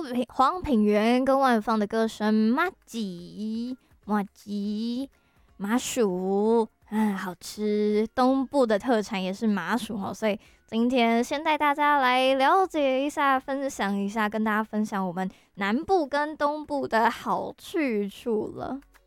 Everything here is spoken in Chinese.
黄品源跟万芳的歌声，麻吉麻吉麻薯，好吃。东部的特产也是麻薯哦，所以今天先带大家来了解一下，分享一下，跟大家分享我们南部跟东部的好去处了。